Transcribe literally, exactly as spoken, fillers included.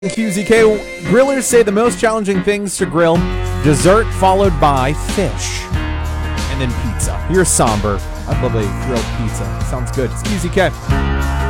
Q Z K. Grillers say the most challenging things to grill: dessert followed by fish, and then pizza. You're somber. I'd love a grilled pizza. Sounds good. It's Q Z K.